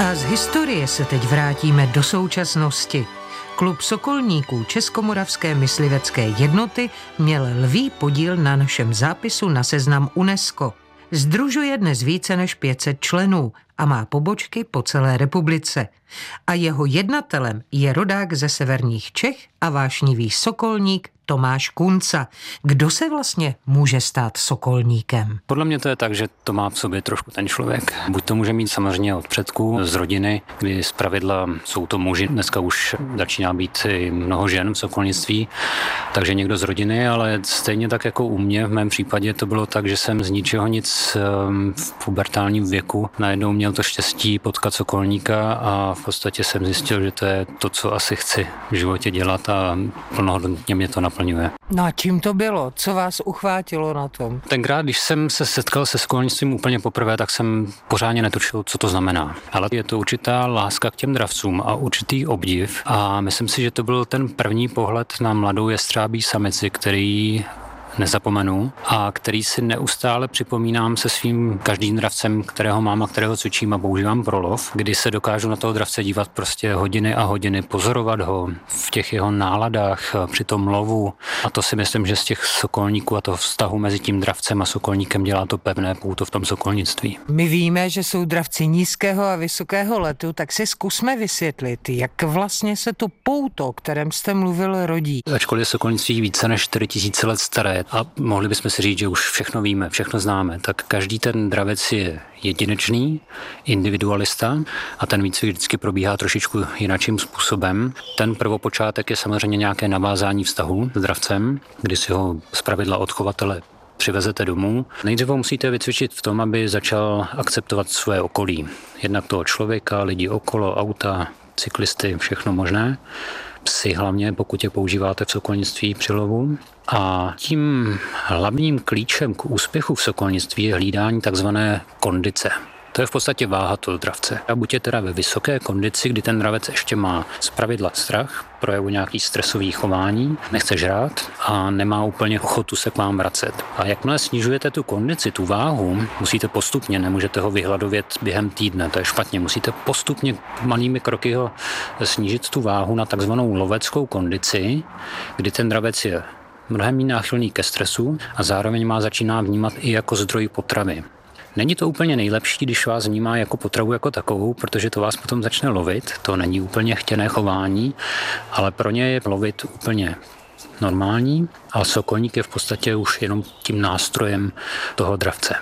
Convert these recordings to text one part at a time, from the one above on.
A z historie se teď vrátíme do současnosti. Klub sokolníků Českomoravské myslivecké jednoty měl lví podíl na našem zápisu na seznam UNESCO. Sdružuje dnes více než 500 členů a má pobočky po celé republice. A jeho jednatelem je rodák ze severních Čech a vášnivý sokolník Tomáš Kunca. Kdo se vlastně může stát sokolníkem? Podle mě to je tak, že to má v sobě trošku ten člověk. Buď to může mít samozřejmě od předků, z rodiny, kdy zpravidla jsou to muži, dneska už začíná být i mnoho žen v sokolnictví, takže někdo z rodiny, ale stejně tak jako u mě, v mém případě to bylo tak, že jsem z ničeho nic v pubertálním věku najednou měl to štěstí potkat sokolníka a v podstatě jsem zjistil, že to je to, co asi chci v životě dělat a plnohodnotně mě to naplňuje. No a čím to bylo? Co vás uchvátilo na tom? Tenkrát, když jsem se setkal se sokolnictvím úplně poprvé, tak jsem pořádně netušil, co to znamená. Ale je to určitá láska k těm dravcům a určitý obdiv a myslím si, že to byl ten první pohled na mladou jestřábí samici, který nezapomenu a který si neustále připomínám se svým každým dravcem, kterého mám a kterého cvičím a používám pro lov, kdy se dokážu na toho dravce dívat prostě hodiny a hodiny, pozorovat ho v těch jeho náladách při tom lovu. A to si myslím, že z těch sokolníků a toho vztahu mezi tím dravcem a sokolníkem dělá to pevné pouto v tom sokolnictví. My víme, že jsou dravci nízkého a vysokého letu, tak si zkusme vysvětlit, jak vlastně se to pouto, o kterém jste mluvil, rodí. Ačkoliv je sokolnictví více než 4000 let staré a mohli bychom si říct, že už všechno víme, všechno známe, tak každý ten dravec je jedinečný, individualista a ten výcvik vždycky probíhá trošičku jinakým způsobem. Ten prvopočátek je samozřejmě nějaké navázání vztahu s dravcem, kdy si ho zpravidla od chovatele přivezete domů. Nejdříve musíte vycvičit v tom, aby začal akceptovat své okolí. Jednak toho člověka, lidi okolo, auta, cyklisty, všechno možné. Psy hlavně, pokud je používáte v sokolnictví při lovu. A tím hlavním klíčem k úspěchu v sokolnictví je hlídání takzvané kondice. To je v podstatě váha toho dravce. A buď je teda ve vysoké kondici, kdy ten dravec ještě má zpravidla strach, projevu nějaký stresový chování, nechce žrát a nemá úplně ochotu se k vám vracet. A jakmile snižujete tu kondici, tu váhu, musíte postupně, nemůžete ho vyhladovět během týdne, to je špatně, musíte postupně malými kroky ho snížit tu váhu na takzvanou loveckou kondici, kdy ten dravec je mnohem méně náchylný ke stresu a zároveň má začíná vnímat i jako zdroj potravy. Není to úplně nejlepší, když vás vnímá jako potravu jako takovou, protože to vás potom začne lovit. To není úplně chtěné chování, ale pro ně je lovit úplně normální a sokolník je v podstatě už jenom tím nástrojem toho dravce.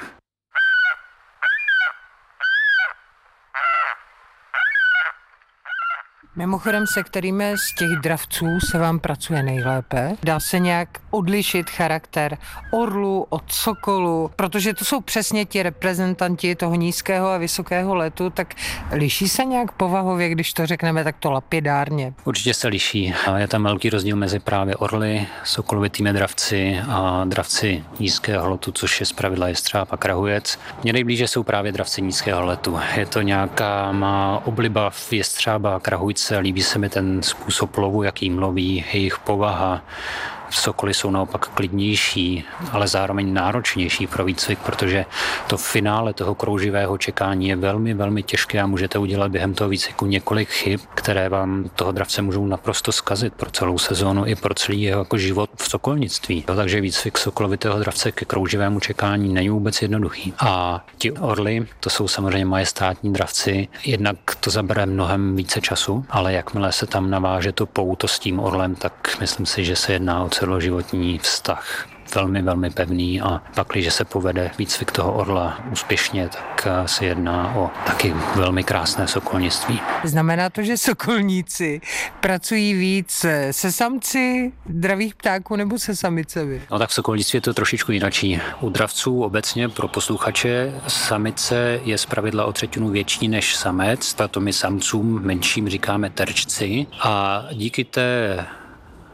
Mimochodem, se kterými z těch dravců se vám pracuje nejlépe? Dá se nějak odlišit charakter orlu od sokolu? Protože to jsou přesně ti reprezentanti toho nízkého a vysokého letu, tak liší se nějak povahově, když to řekneme takto lapidárně? Určitě se liší. Je tam velký rozdíl mezi právě orly, sokolovitými dravci a dravci nízkého letu, což je zpravidla jestřáb a krahujec. Mně nejblíže jsou právě dravci nízkého letu. Je to nějaká má obliba v jestřába a krahujce. Líbí se mi ten způsob lovu, jakým loví, jejich povaha. Sokoly jsou naopak klidnější, ale zároveň náročnější pro výcvik, protože to finále toho krouživého čekání je velmi, velmi těžké a můžete udělat během toho výcviku několik chyb, které vám toho dravce můžou naprosto zkazit pro celou sezónu i pro celý jeho jako život v sokolnictví. Takže výcvik sokolovitého dravce ke krouživému čekání není vůbec jednoduchý. A ti orly, to jsou samozřejmě majestátní dravci, jednak to zabere mnohem více času, ale jakmile se tam naváže to pouto s tím orlem, tak myslím si, že se jedná o celoživotní vztah. Velmi, velmi pevný a pak, když se povede výcvik toho orla úspěšně, tak se jedná o taky velmi krásné sokolnictví. Znamená to, že sokolníci pracují víc se samci dravých ptáků nebo se samicemi? No tak v sokolnictví je to trošičku jinačí. U dravců obecně pro posluchače samice je zpravidla o 1/3 větší než samec, proto my samcům menším říkáme terčci a díky té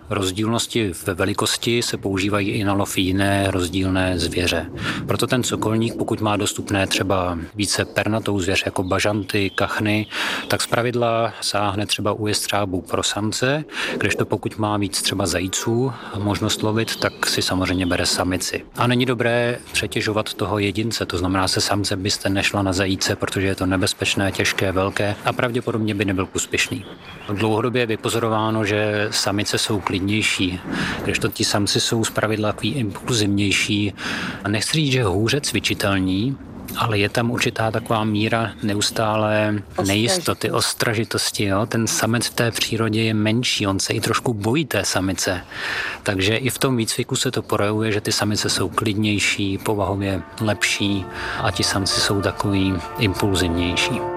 rozdílnosti ve velikosti se používají i na lov jiné rozdílné zvěře. Proto ten sokolník, pokud má dostupné třeba více pernatou zvěř jako bažanty, kachny, tak zpravidla sáhne třeba u jestřábů pro samce, kdežto pokud má víc třeba zajíců a možnost lovit, tak si samozřejmě bere samici. A není dobré přetěžovat toho jedince, to znamená, se samce byste nešla na zajíce, protože je to nebezpečné, těžké, velké a pravděpodobně by nebyl úspěšný. Dlouhodobě je vypozorováno, že samice jsou klidnější, kdežto ti samci jsou zpravidla takový impulzivnější. A nechci říct, že hůře cvičitelní, ale je tam určitá taková míra neustálé nejistoty, ostražitosti. Jo? Ten samec v té přírodě je menší, on se i trošku bojí té samice. Takže i v tom výcviku se to projevuje, že ty samice jsou klidnější, povahově lepší a ti samci jsou takový impulzivnější.